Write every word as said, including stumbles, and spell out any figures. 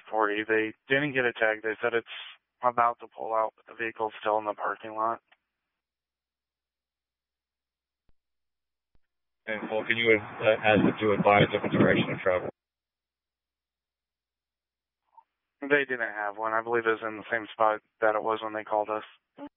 forty. They didn't get a tag. They said it's about to pull out, but the vehicle's still in the parking lot. And well, can you uh, ask them to advise of the direction of travel? They didn't have one. I believe it was in the same spot that it was when they called us.